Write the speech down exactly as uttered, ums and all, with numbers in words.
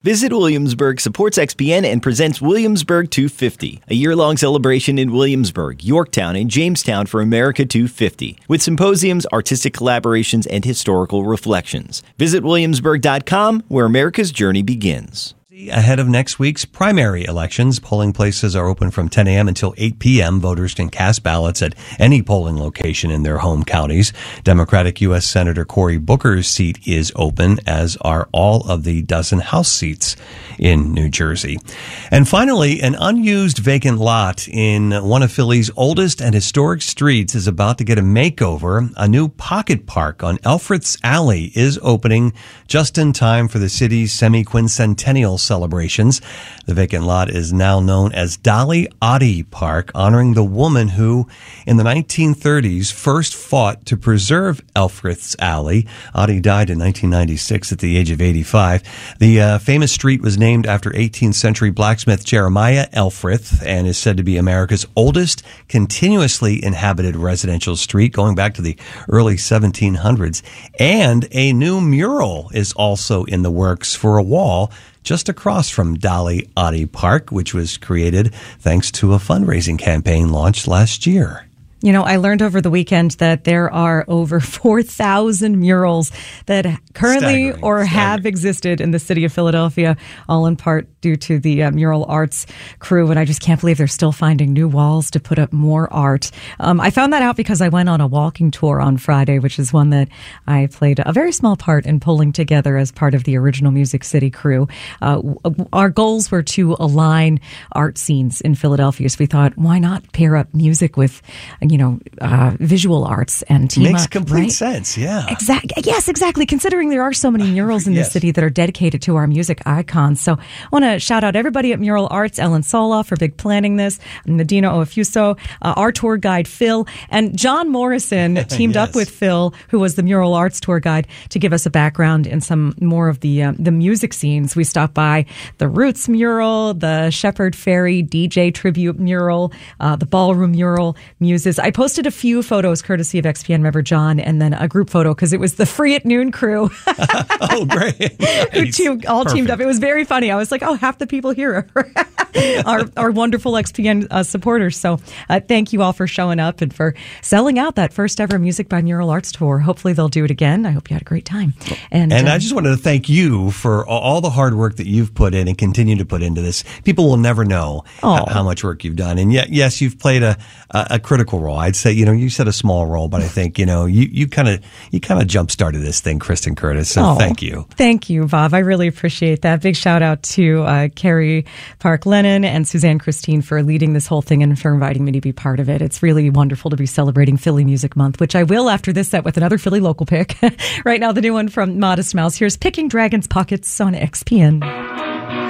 Visit Williamsburg supports X P N and presents Williamsburg two fifty, a year-long celebration in Williamsburg, Yorktown, and Jamestown for America two fifty, with symposiums, artistic collaborations, and historical reflections. Visit williamsburg dot com, where America's journey begins. Ahead of next week's primary elections, polling places are open from ten a.m. until eight p.m. Voters can cast ballots at any polling location in their home counties. Democratic U S. Senator Cory Booker's seat is open, as are all of the dozen House seats in New Jersey. And finally, an unused vacant lot in one of Philly's oldest and historic streets is about to get a makeover. A new pocket park on Elfreth's Alley is opening just in time for the city's semi-quincentennial celebrations. The vacant lot is now known as Dolly Oddie Park, honoring the woman who, in the nineteen thirties, first fought to preserve Elfreth's Alley. Oddie died in nineteen ninety-six at the age of eighty-five. The uh, famous street was named after eighteenth century blacksmith Jeremiah Elfreth and is said to be America's oldest continuously inhabited residential street, going back to the early seventeen hundreds. And a new mural is also in the works for a wall just across from Dolly Oddie Park, which was created thanks to a fundraising campaign launched last year. You know, I learned over the weekend that there are over four thousand murals that currently Staggering. or Staggering. have existed in the city of Philadelphia, all in part due to the uh, mural arts crew. And I just can't believe they're still finding new walls to put up more art. Um, I found that out because I went on a walking tour on Friday, which is one that I played a very small part in pulling together as part of the original Music City crew. Uh, our goals were to align art scenes in Philadelphia. So we thought, why not pair up music with, you know, uh, visual arts and team Makes up, complete right? sense, yeah. Exactly. Yes, exactly. Considering there are so many murals in Yes. the city that are dedicated to our music icons. So I want to shout out everybody at Mural Arts, Ellen Sola for big planning this, Medina Oafuso, uh, our tour guide, Phil, and John Morrison teamed Yes. up with Phil, who was the Mural Arts tour guide, to give us a background in some more of the um, the music scenes. We stopped by the Roots mural, the Shepherd Ferry D J tribute mural, uh, the Ballroom mural, Muses. I posted a few photos courtesy of X P N member John, and then a group photo because it was the Free at Noon crew. Oh, great. who Nice. team, all teamed Perfect. up. It was very funny. I was like, oh, half the people here are our, our wonderful X P N uh, supporters. So uh, thank you all for showing up and for selling out that first ever Music by Mural Arts tour. Hopefully they'll do it again. I hope you had a great time. And, And uh, I just wanted to thank you for all the hard work that you've put in and continue to put into this. People will never know Oh. how much work you've done. And yet, yes, you've played a, a, a critical role. I'd say, you know, you said a small role, but I think, you know, you, you kind of, you kind of jump started this thing, Kristen Curtis. So Oh, thank you. Thank you, Bob. I really appreciate that. Big shout out to uh, Carrie Park Lennon and Suzanne Christine for leading this whole thing and for inviting me to be part of it. It's really wonderful to be celebrating Philly Music Month, which I will after this set with another Philly local pick. Right now, the new one from Modest Mouse. Here's Picking Dragons Pockets on X P N.